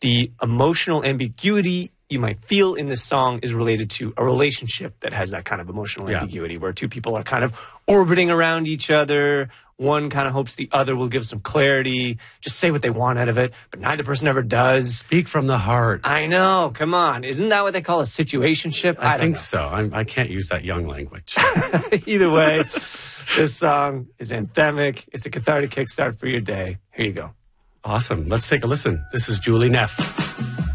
the emotional ambiguity you might feel in this song is related to a relationship that has that kind of emotional ambiguity, where two people are kind of orbiting around each other. One kind of hopes the other will give some clarity, just say what they want out of it, but neither person ever does. Speak from the heart. I know, come on. Isn't that what they call a situationship? I think so. I can't use that young language. Either way, this song is anthemic. It's a cathartic kickstart for your day. Here you go. Awesome. Let's take a listen. This is Julie Neff.